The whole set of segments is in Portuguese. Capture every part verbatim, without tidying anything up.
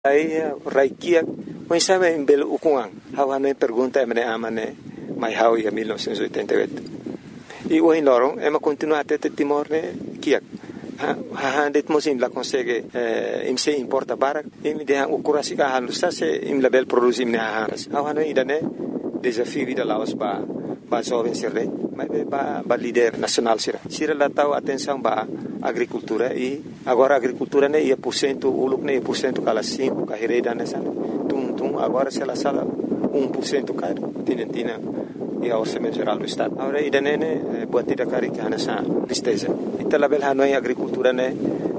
Aí, Raikia, quem sabe em Belo Ukungang, how ano pergunta é mene amane, mai how ia mil novecentos e oitenta e oito. E o Lorong, é uma continua até Timor, né, Kiak. Ha det mosim la consegue im se importa barak im de o kurasi ka halu sa se im label produzim ne haras awana idane desafio vida laos ba ba jovem sirre mas ba ba líder nacional sira sira la tau atenção ba agricultura e agora a agricultura ne ia por cento o lucro ne por cento cala cinco carreira nessa tum tum agora se la sala um por cento cai tinentina e a orçamento geral do Estado. Agora, ainda não é botida carica nessa tristeza. Então, a bela não é agricultura, né?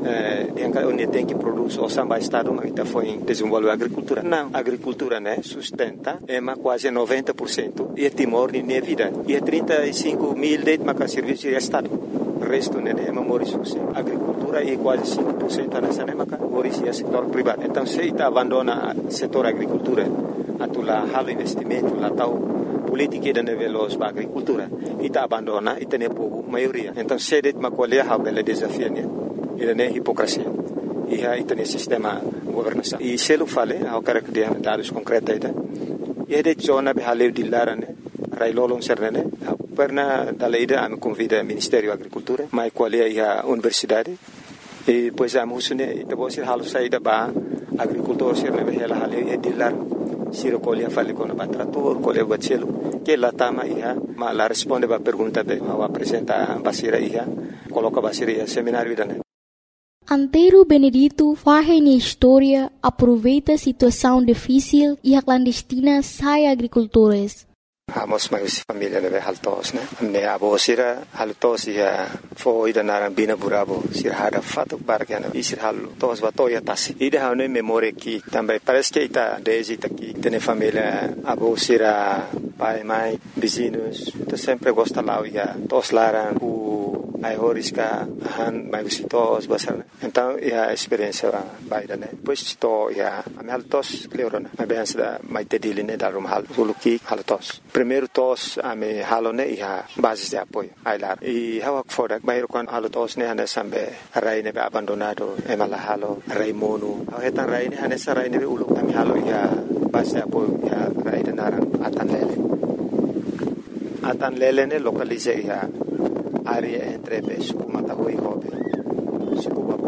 Onde tem que produzir o samba Estado, mas ainda foi desenvolver a agricultura. Não, a agricultura, né? Sustenta, é quase noventa por cento. E é Timor, nem é vida. E é trinta e cinco mil de serviço de Estado. O resto, né? É Mauriço. A agricultura é quase cinco por cento nessa, né? Mauriço é setor privado. Então, se está abandona o setor agricultura, a tu lá, halo investimento, lá tal, política da veloz para a agricultura e está abandona e tem povo maioria então se det uma colher a bela desafio né e da hipocrisia e aí tem sistema governação e se ele fala ao cara que dá dados concretos e é de zona be haleu de lara né railolon serne perna da leida am convida Ministério da Agricultura mai colher a universidade e pois a musune e depois halu saída ba agricultor serne be ela haleu e de lara Siro colhe a fale com o trator, colhe o bacelo, que lá tama ia, mas lá responde a pergunta de, ao apresentar a basira ia, coloca a basira ia, seminário da né. Antero Benedito farra na história, aproveita a situação difícil e a clandestina sai agricultores. Amos mais família né haltos né ne abo sira haltos ia foi da naran bina burabo sira hada fato bargana isir haltos batoya tas ida hane memória que também parece que está desde aqui tem família abo sira pai mãe vizinhos então sempre gosta lá ia tos laran o ai horisca han mais visitos basar então a experiência vai da né pois to ia am haltos leorona mas bem da mais tediline da rum hal suluki haltos primeiro tos ame halone ia basis de apoio ailar e hawak fodak bayro kan halo tos ne hane sambe rai ne abandonado e mala halo rai mono hetan rai ne hane sarai ne uluk ami halo ia basis de apoio ia rai de narang atan lele atan lele ne localize ia área entre Suku Matahui Hobe Suku Babu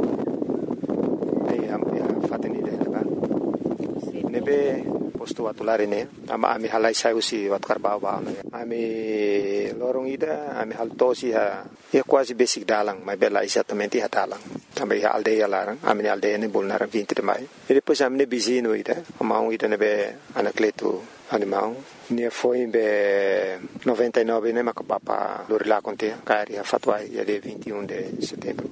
e am ia fateni de ba nebe posto atulare ne ama ami halai sai usi wat karbau ba ami lorong ida ami haltosi ha e quase basic dalang mai bela exatamente ha dalang também ha aldeia larang ami aldeia ne bolnar vinte de mai e depois ami ne bizino ida amau ida ne be anacleto animal ne foi be noventa e nove ne makapapa lorila contea cari ha fatwai ia de vinte e um de setembro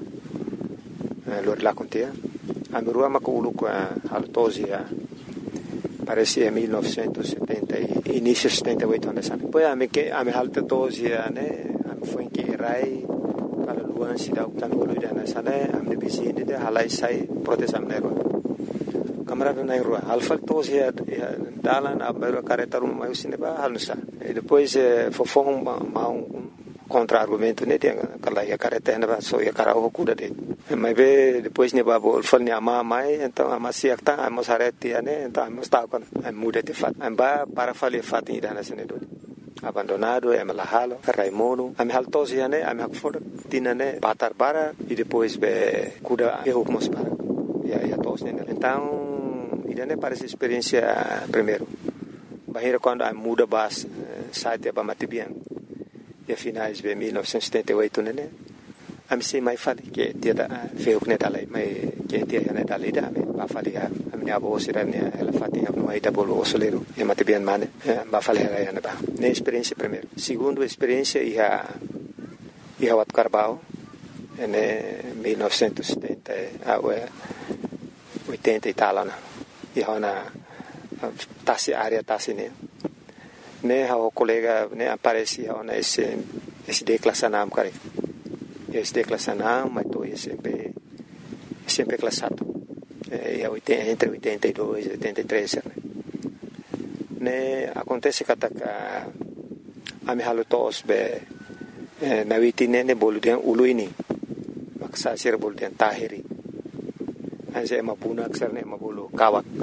lorila contea ami rua makulu com haltosi ha parece mil novecentos e setenta e início de setenta e oito anos sabe pois a me que a me alta doze né a foi que rai para luan se dá o canolo de ana sabe a me bizine de halai sai protesam nero câmara na rua alfa doze dalan a mero caretarum mais cinema halsa e depois fofon ma um contra-argumento né tem aquela ia caretena só ia cara o cuda de mas be depois ne babo fal ne ama mai então ama siak ta amos arete né então amos ta con muda de fat amba para fale fat ida na sene do abandonado é malahalo raimono am haltos ia né am hakfor tinane batar para e depois be cuda e hukmos para ia ia tos né então ida né parece experiência primeiro bahira quando am muda bas site ba matibian e finais de mil novecentos e setenta e oito né a me sei mai fale que dia da feu que da lei mai que dia né da lei da me ba fale a minha avó será né ela fatia no aí da bolo osoleiro e mate bem mane ba fale ela né ba né experiência primeiro segundo experiência e a e a wat carbao né mil novecentos e setenta a oitenta e tal né e a na tasi área tasi né né o colega né aparecia na esse esse declassanam cara esse declassanam mas tô sempre sempre classado é oitenta entre oitenta e dois e oitenta e três né né acontece que a a me halo tos be na vitine ne boludian uluini maksa sir boludian tahiri Anse ema puna aksar ne ema bulu kawak.